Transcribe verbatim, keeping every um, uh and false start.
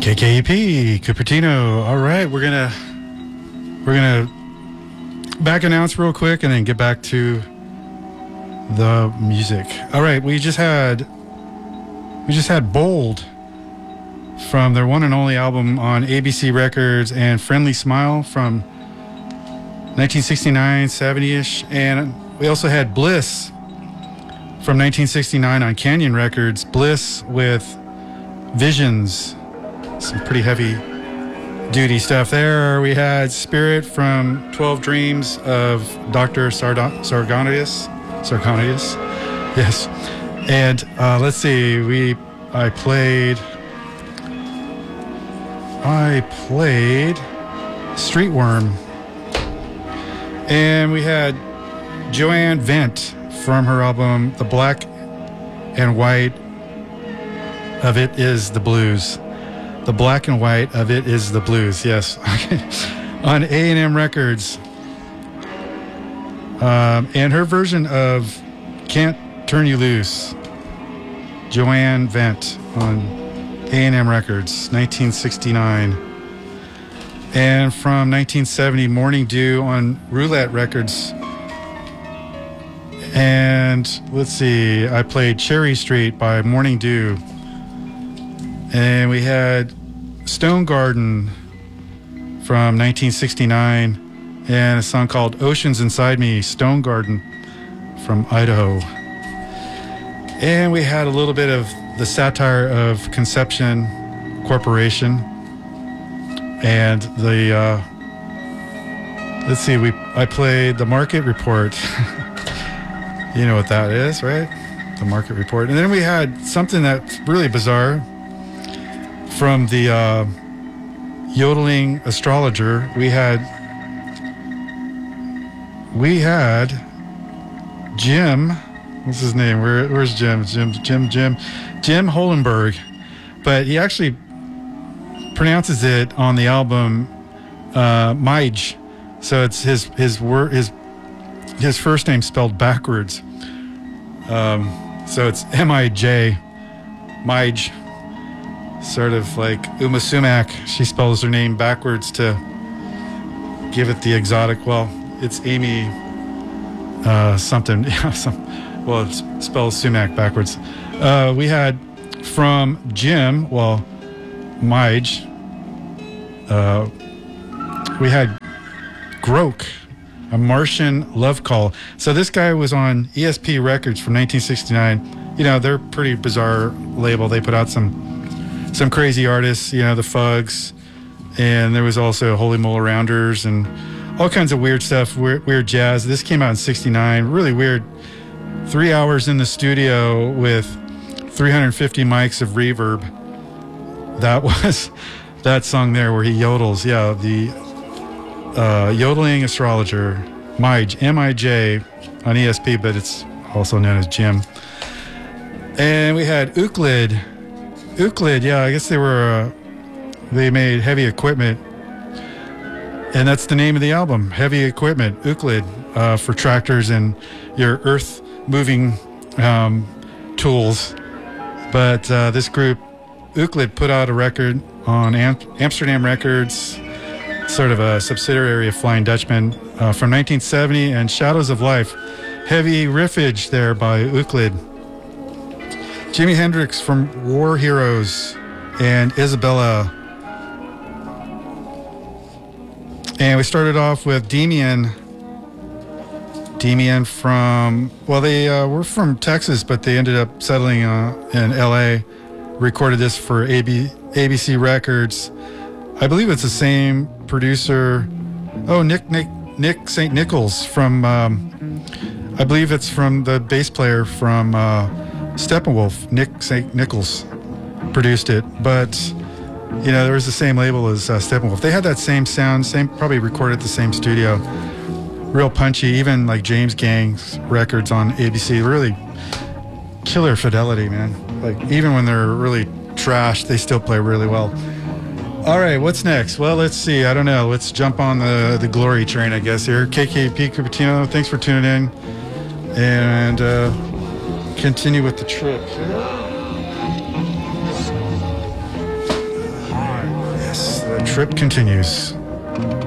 K K E P, Cupertino. All right, we're gonna we're gonna back announce real quick and then get back to the music. All right, we just had we just had Bold from their one and only album on A B C Records, and Friendly Smile from nineteen sixty-nine, seventy-ish, and we also had Bliss from nineteen sixty-nine on Canyon Records. Bliss with Visions. Some pretty heavy duty stuff there. We had Spirit from twelve Dreams of Doctor Sardo- Sargonius. Sargonius. Yes. And uh, let's see, we I played I played Streetworm. And we had Joanne Vent from her album The Black and White of It Is the Blues. The Black and White of It Is the Blues, yes. On A and M Records. Um, and her version of Can't Turn You Loose. Joanne Vent on A and M Records, nineteen sixty-nine. And from nineteen seventy, Morning Dew on Roulette Records. And let's see, I played Cherry Street by Morning Dew. And we had Stone Garden from nineteen sixty-nine and a song called Oceans Inside Me, Stone Garden from Idaho. And we had a little bit of the satire of Conception Corporation and the, uh, let's see, we I played The Market Report. You know what that is, right? The Market Report. And then we had something that's really bizarre. From the uh, Yodeling Astrologer, we had we had Jim. What's his name? Where, where's Jim? Jim, Jim, Jim, Jim Holenberg. But he actually pronounces it on the album uh, Mij. So it's his his word his his first name spelled backwards. Um, so it's M I J, Mij. Sort of like Uma Sumac. She spells her name backwards to give it the exotic. Well, it's Amy uh, something. some, well, it spells Sumac backwards. Uh, we had from Jim, well, Mij. Uh, we had Groke, A Martian Love Call. So this guy was on E S P Records from nineteen sixty-nine. You know, they're a pretty bizarre label. They put out some Some crazy artists, you know, the Fugs, and there was also Holy Mole Rounders and all kinds of weird stuff, weird, weird jazz. This came out in sixty-nine, really weird. Three hours in the studio with three hundred fifty mics of reverb. That was that song there where he yodels. Yeah, the uh, Yodeling Astrologer, Mij, M I J on E S P, but it's also known as Jim. And we had Euclid. Euclid, yeah, I guess they were, uh, they made heavy equipment. And that's the name of the album, Heavy Equipment, Euclid, uh, for tractors and your earth-moving um, tools. But uh, this group, Euclid, put out a record on Am- Amsterdam Records, sort of a subsidiary of Flying Dutchman, uh, from nineteen seventy, and Shadows of Life. Heavy riffage there by Euclid. Jimi Hendrix from War Heroes and Isabella. And we started off with Demian. Demian from, well, they uh, were from Texas, but they ended up settling uh, in L A. Recorded this for A B, A B C Records. I believe it's the same producer. Oh, Nick Nick Nick Saint Nichols from, um, I believe it's from the bass player from uh, Steppenwolf, Nick Saint Nichols produced it, but you know, there was the same label as uh, Steppenwolf. They had that same sound, same, probably recorded at the same studio. Real punchy, even like James Gang's records on A B C, really killer fidelity, man. Like even when they're really trash, they still play really well. All right, what's next? Well, let's see. I don't know. Let's jump on the, the glory train, I guess, here. K K P Cupertino, thanks for tuning in. And uh, continue with the trip. Hi. trip continues.